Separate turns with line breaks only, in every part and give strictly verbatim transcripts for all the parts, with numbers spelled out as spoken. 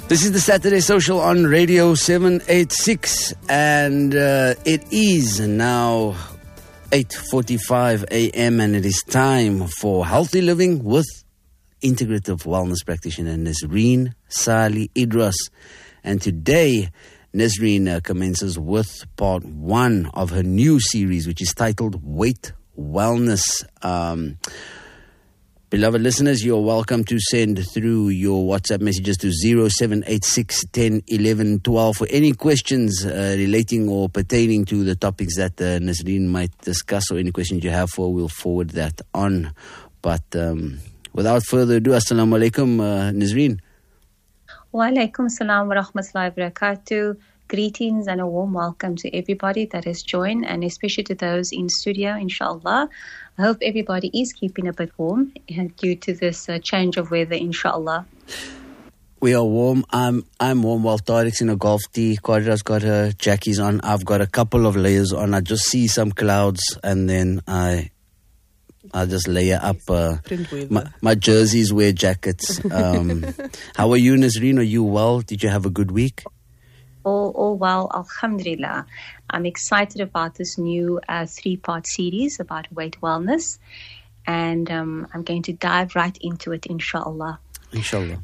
This is the Saturday Social on Radio seven eighty-six, and uh, it is now eight forty-five a.m. and it is time for Healthy Living with Integrative Wellness Practitioner Nazreen Sali Idris. And today, Nazreen uh, commences with part one of her new series, which is titled Weight Wellness. Um, beloved listeners, you're welcome to send through your WhatsApp messages to zero seven eight six, one zero, one one, one two for any questions uh, relating or pertaining to the topics that uh, Nazreen might discuss, or any questions you have for, we'll forward that on. But um, without further ado, Assalamu alaikum, uh, Nazreen.
Wa alaikum salam wa rahmatullahi wa barakatuh. Greetings and a warm welcome to everybody that has joined, and especially to those in studio, inshallah. I hope everybody is keeping a bit warm due to this uh, change of weather, inshallah.
We are warm. I'm I'm warm while Tariq's in a golf tee. Quadra's got her jackies on. I've got a couple of layers on. I just see some clouds, and then I I just layer up uh, my, my jerseys, wear jackets. Um, how are you, Nazreen? Are you well? Did you have a good week?
All, all well, alhamdulillah. I'm excited about this new uh, three-part series about weight wellness, and um, I'm going to dive right into it, inshallah.
Inshallah.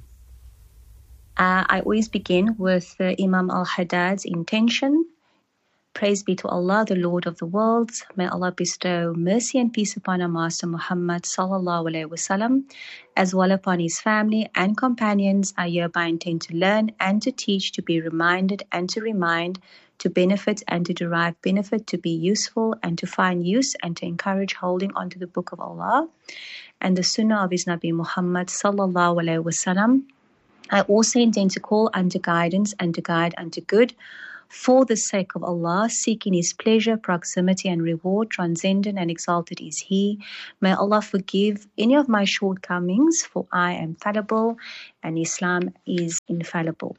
Uh, I always begin with uh, Imam al-Haddad's intention. Praise be to Allah, the Lord of the worlds. May Allah bestow mercy and peace upon our Master Muhammad sallallahu alaihi wasallam, as well upon his family and companions. I hereby intend to learn and to teach, to be reminded and to remind, to benefit and to derive benefit, to be useful and to find use, and to encourage holding on to the Book of Allah and the Sunnah of his Nabi Muhammad sallallahu alaihi wasallam. I also intend to call unto guidance and to guide unto good, for the sake of Allah, seeking His pleasure, proximity and reward. Transcendent and exalted is He. May Allah forgive any of my shortcomings, for I am fallible and Islam is infallible.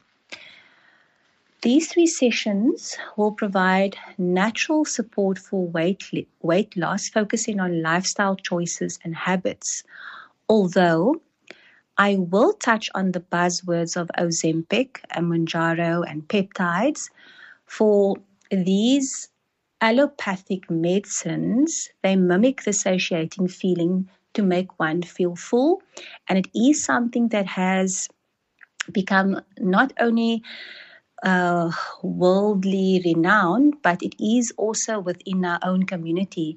These three sessions will provide natural support for weight, weight loss, focusing on lifestyle choices and habits. Although I will touch on the buzzwords of Ozempic, Mounjaro and peptides. For these allopathic medicines, they mimic the satiating feeling to make one feel full, and it is something that has become not only uh, worldly renowned, but it is also within our own community.